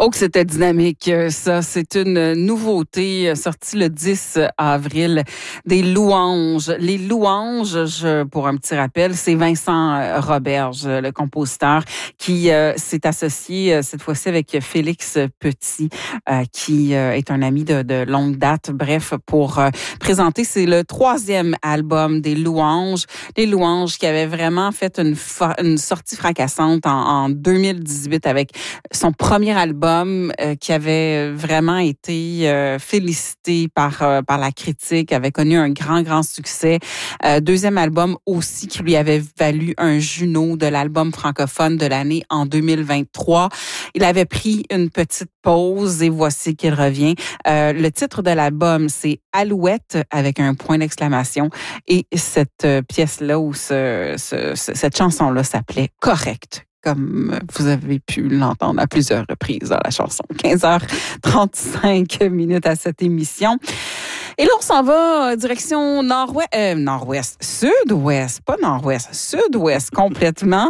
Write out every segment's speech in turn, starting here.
Oh, que c'était dynamique, ça. C'est une nouveauté sortie le 10 avril. Des louanges. Les louanges, pour un petit rappel, c'est Vincent Roberge, le compositeur, qui s'est associé cette fois-ci avec Félix Petit, qui est un ami de longue date. Bref, pour présenter, c'est le 3e album des louanges. Les louanges qui avaient vraiment fait une sortie fracassante en 2018 avec son premier album qui avait vraiment été félicité par la critique, avait connu un grand succès. Deuxième album aussi qui lui avait valu un Juno de l'album francophone de l'année en 2023. Il avait pris une petite pause et voici qu'il revient. Le titre de l'album, c'est Alouette avec un point d'exclamation et cette pièce-là ou cette chanson-là s'appelait Correct, comme vous avez pu l'entendre à plusieurs reprises dans la chanson. 15h35 minutes à cette émission. Et là, on s'en va direction sud-ouest, pas nord-ouest, sud-ouest complètement.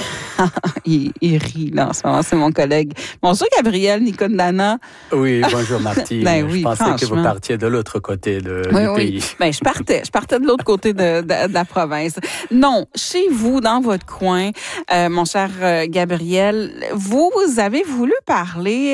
il rit là en ce moment, c'est mon collègue. Bonjour Gabriel Nicodana. Oui, bonjour Martine. Oui, je pensais que vous partiez de l'autre côté du pays. Ben, je partais de l'autre côté de la province. Non, chez vous, dans votre coin, mon cher Gabriel, vous avez voulu parler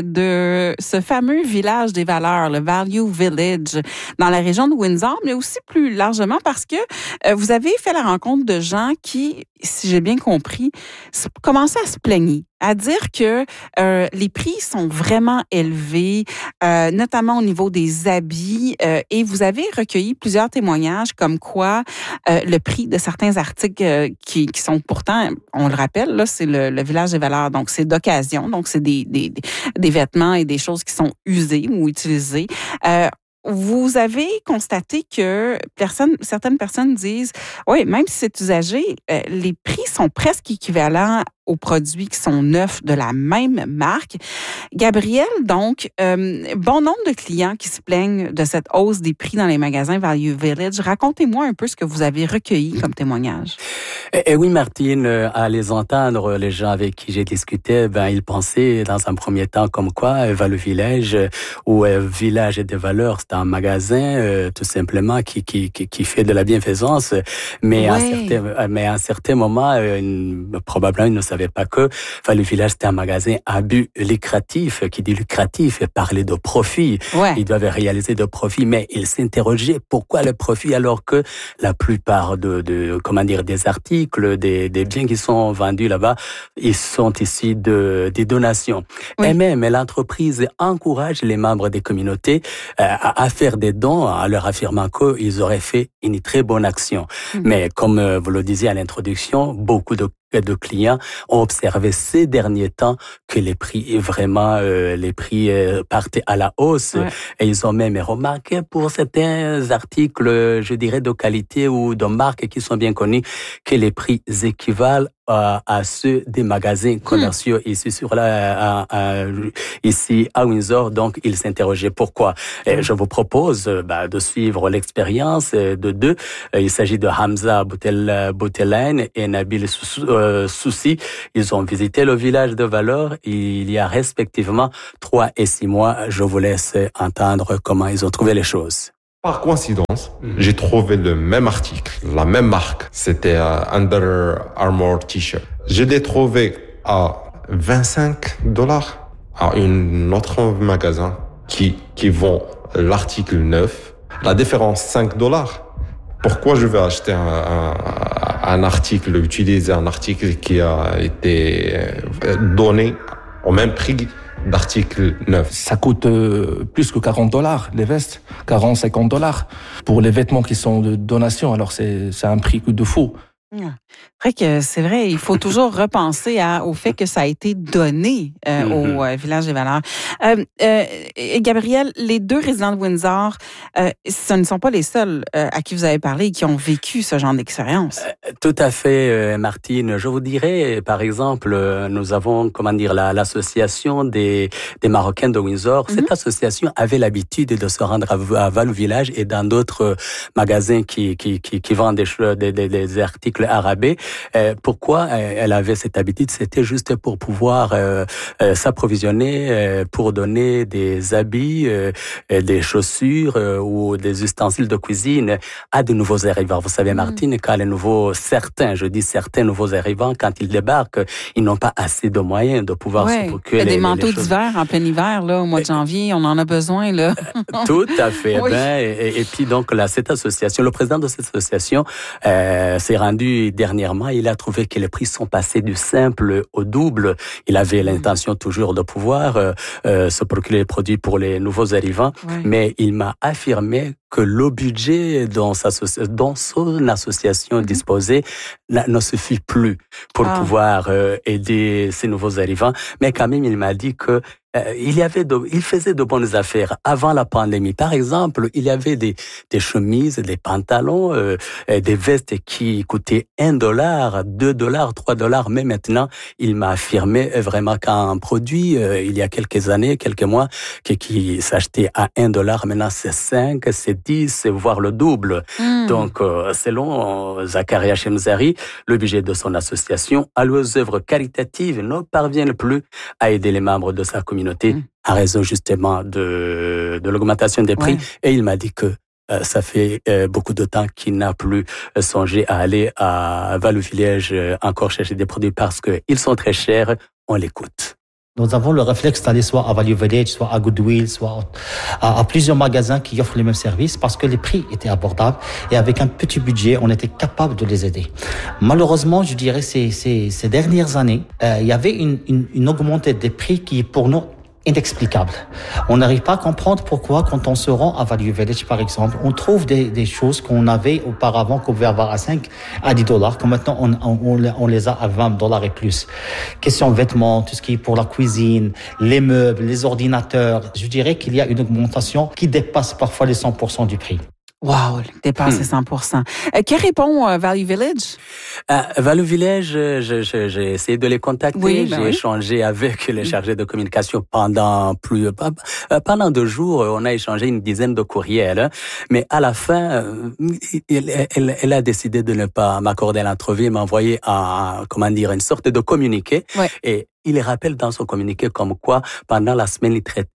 de ce fameux village des valeurs, le Value Village, dans la région de Windsor, mais aussi plus largement parce que vous avez fait la rencontre de gens qui, si j'ai bien compris, commençaient à se plaigner, à dire que les prix sont vraiment élevés, notamment au niveau des habits, et vous avez recueilli plusieurs témoignages comme quoi le prix de certains articles qui sont pourtant, on le rappelle, là, c'est le village des valeurs, donc c'est d'occasion, donc c'est des vêtements et des choses qui sont usées ou utilisées. Vous avez constaté que certaines personnes disent, oui, même si c'est usagé, les prix sont presque équivalents aux produits qui sont neufs de la même marque. Gabriel, donc, bon nombre de clients qui se plaignent de cette hausse des prix dans les magasins Value Village. Racontez-moi un peu ce que vous avez recueilli comme témoignage. Et oui, Martine, à les entendre, les gens avec qui j'ai discuté, ils pensaient dans un premier temps comme quoi Value Village ou Village des valeurs, c'est un magasin tout simplement qui fait de la bienfaisance, mais ouais. À un certain moment, probablement ils ne savaient pas que Value Village c'était un magasin à but lucratif. Qui dit lucratif parlait de profit. Ouais. Ils doivent réaliser de profit, mais ils s'interrogeaient pourquoi le profit alors que la plupart des articles, des biens qui sont vendus là-bas, ils sont issus des donations. Oui. Et même l'entreprise encourage les membres des communautés à faire des dons en leur affirmant qu'ils auraient fait une très bonne action. Mais comme vous le disiez à l'introduction, beaucoup de clients ont observé ces derniers temps que les prix partaient à la hausse. Ouais. Et ils ont même remarqué pour certains articles, je dirais, de qualité ou de marques qui sont bien connus, que les prix équivalent à ceux des magasins commerciaux ici à Windsor. Donc, ils s'interrogeaient pourquoi. Et je vous propose de suivre l'expérience de deux. Il s'agit de Hamza Boutelaine et Nabil Soussi. Ils ont visité le village de valeurs il y a respectivement 3 et 6 mois. Je vous laisse entendre comment ils ont trouvé les choses. Par coïncidence, j'ai trouvé le même article, la même marque. C'était Under Armour T-shirt. Je l'ai trouvé à $25 à un autre magasin qui vend l'article neuf. La différence, $5. Pourquoi je vais acheter un article, utiliser un article qui a été donné au même prix d'article neuf? Ça coûte plus que $40, les vestes, $40-50 pour les vêtements qui sont de donation. Alors c'est un prix de fou. C'est vrai, il faut toujours repenser au fait que ça a été donné au Village des valeurs. Gabriel, les 2 résidents de Windsor, ce ne sont pas les seuls à qui vous avez parlé et qui ont vécu ce genre d'expérience. Tout à fait, Martine. Je vous dirais, par exemple, nous avons, l'association des Marocains de Windsor. Cette association avait l'habitude de se rendre à Value Village et dans d'autres magasins qui vendent des articles articles à rabais. Pourquoi elle avait cette habitude? C'était juste pour pouvoir s'approvisionner, pour donner des habits, des chaussures ou des ustensiles de cuisine à de nouveaux arrivants. Vous savez, Martine, quand certains nouveaux arrivants, quand ils débarquent, ils n'ont pas assez de moyens de pouvoir se procurer des manteaux d'hiver en plein hiver, là, au mois de janvier, on en a besoin, là. Tout à fait. Oui. Et puis donc là, cette association, le président de cette association s'est rendu dernièrement. Il a trouvé que les prix sont passés du simple au double. Il avait l'intention toujours de pouvoir se procurer les produits pour les nouveaux arrivants, mais il m'a affirmé que le budget dont son association disposait ne suffit plus pour pouvoir aider ces nouveaux arrivants. Mais quand même, il m'a dit que il faisait de bonnes affaires avant la pandémie. Par exemple, il y avait des chemises, des pantalons, des vestes qui coûtaient $1, $2, $3. Mais maintenant, il m'a affirmé vraiment qu'un produit, il y a quelques années, quelques mois, qui s'achetait à $1, maintenant c'est 5, c'est 10, voire le double. Donc, selon Zakaria Chemzari, le budget de son association, alloué aux œuvres caritatives, ne parvient plus à aider les membres de sa communauté à raison justement de l'augmentation des prix. Et il m'a dit que ça fait beaucoup de temps qu'il n'a plus songé à aller à Vallée-au-Village encore chercher des produits parce qu'ils sont très chers. On l'écoute. Nous avons le réflexe d'aller soit à Value Village, soit à Goodwill, soit à plusieurs magasins qui offrent les mêmes services parce que les prix étaient abordables et avec un petit budget, on était capable de les aider. Malheureusement, je dirais ces dernières années, il y avait une augmentée des prix qui pour nous inexplicable. On n'arrive pas à comprendre pourquoi quand on se rend à Value Village par exemple, on trouve des choses qu'on avait auparavant qu'on pouvait avoir à 5 à $10 que maintenant on les a à $20 et plus. Question vêtements, tout ce qui est pour la cuisine, les meubles, les ordinateurs, je dirais qu'il y a une augmentation qui dépasse parfois les 100% du prix. Wow, dépasse 100%. Qui répond Value Village? Value Village, j'ai essayé de les contacter. J'ai échangé avec les chargés de communication pendant 2 jours. On a échangé une dizaine de courriels. Mais à la fin, elle a décidé de ne pas m'accorder l'entrevue et m'envoyer une sorte de communiqué. Et il rappelle dans son communiqué comme quoi, pendant la semaine,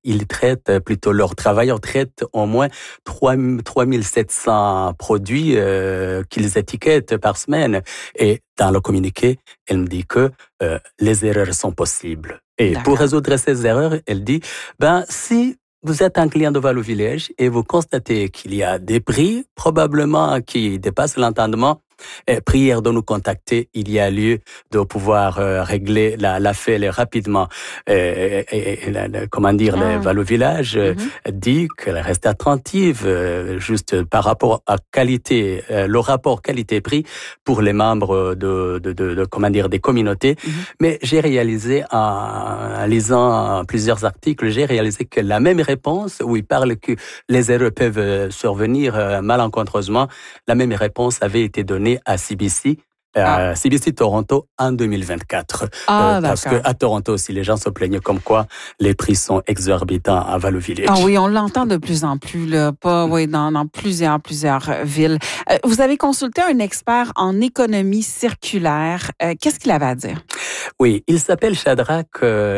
leurs travailleurs traitent au moins 3700 produits qu'ils étiquettent par semaine. Et dans le communiqué, elle me dit que les erreurs sont possibles. Et pour résoudre ces erreurs, elle dit, si vous êtes un client de Value Village et vous constatez qu'il y a des prix probablement qui dépassent l'entendement, prière de nous contacter, il y a lieu de pouvoir régler l'affaire rapidement. Le Value Village dit qu'elle reste attentive juste par rapport à qualité, le rapport qualité-prix pour les membres des communautés. Mais j'ai réalisé en lisant plusieurs articles, j'ai réalisé que la même réponse où il parle que les erreurs peuvent survenir malencontreusement, la même réponse avait été donnée à CBC, CBC Toronto en 2024. Parce qu'à Toronto aussi, les gens se plaignaient comme quoi les prix sont exorbitants à Value Village. Ah oui, on l'entend de plus en plus, là, dans plusieurs villes. Vous avez consulté un expert en économie circulaire. Qu'est-ce qu'il avait à dire? Oui, il s'appelle Shadrach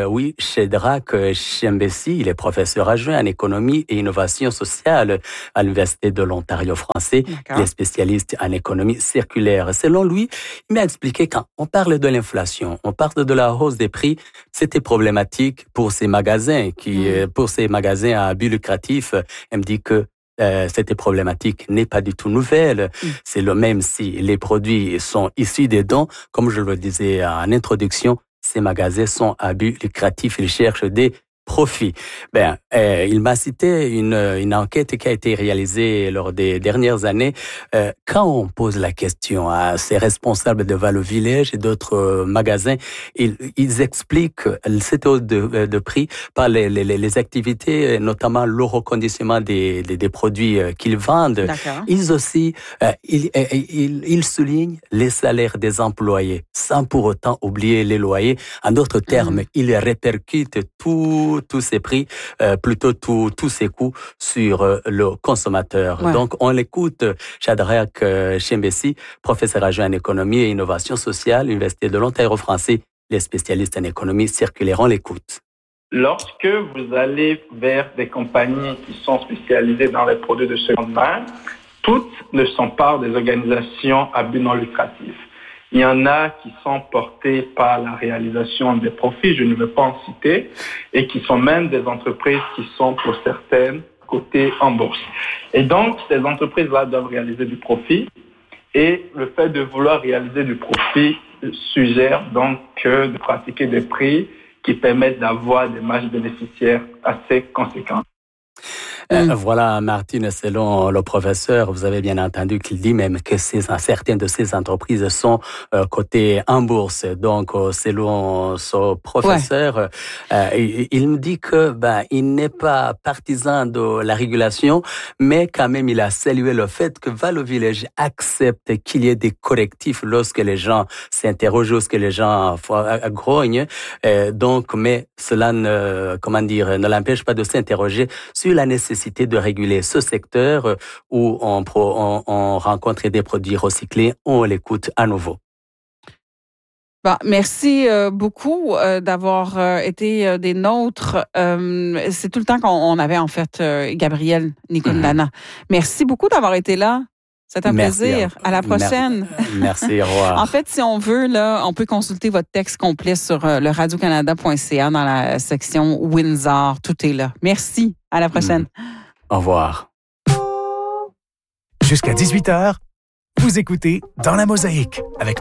Chembesi. Il est professeur adjoint en économie et innovation sociale à l'Université de l'Ontario français. Il est spécialiste en économie circulaire. Selon lui, il m'a expliqué quand on parle de l'inflation, on parle de la hausse des prix, c'était problématique pour ces magasins pour ces magasins à but lucratif. Il me dit que cette problématique n'est pas du tout nouvelle. C'est le même si les produits sont issus des dons. Comme je le disais en introduction, ces magasins sont à but lucratif. Ils cherchent des profits. Il m'a cité une enquête qui a été réalisée lors des dernières années. Quand on pose la question à ces responsables de Value Village et d'autres magasins, ils expliquent cette hausse de prix par les activités, notamment le reconditionnement des produits qu'ils vendent. Ils aussi, ils soulignent les salaires des employés, sans pour autant oublier les loyers. En d'autres termes, ils répercutent tout tous ces prix, plutôt tous ces coûts sur le consommateur. Ouais. Donc, on l'écoute, Shadrach Chembesi, professeur adjoint en économie et innovation sociale, Université de l'Ontario français, les spécialistes en économie circulaire, on l'écoute. Lorsque vous allez vers des compagnies qui sont spécialisées dans les produits de seconde main, toutes ne sont pas des organisations à but non lucratif. Il y en a qui sont portées par la réalisation des profits, je ne veux pas en citer, et qui sont même des entreprises qui sont pour certaines cotées en bourse. Et donc, ces entreprises-là doivent réaliser du profit, et le fait de vouloir réaliser du profit suggère donc de pratiquer des prix qui permettent d'avoir des marges bénéficiaires assez conséquentes. Voilà, Martine, selon le professeur, vous avez bien entendu qu'il dit même que certaines de ces entreprises sont cotées en bourse. Donc, selon ce professeur, il me dit que il n'est pas partisan de la régulation, mais quand même, il a salué le fait que Value Village accepte qu'il y ait des correctifs lorsque les gens s'interrogent, lorsque les gens grognent. Donc, mais cela ne l'empêche pas de s'interroger sur la nécessité de réguler ce secteur où on rencontre des produits recyclés. On l'écoute à nouveau. Bon, merci beaucoup d'avoir été des nôtres. C'est tout le temps qu'on avait en fait Gabriel Nicondana. Merci beaucoup d'avoir été là. C'est un plaisir. À la prochaine. Merci, au revoir. En fait, si on veut, là, on peut consulter votre texte complet sur le radiocanada.ca dans la section Windsor. Tout est là. Merci. À la prochaine. Au revoir. Jusqu'à 18h, vous écoutez Dans la Mosaïque avec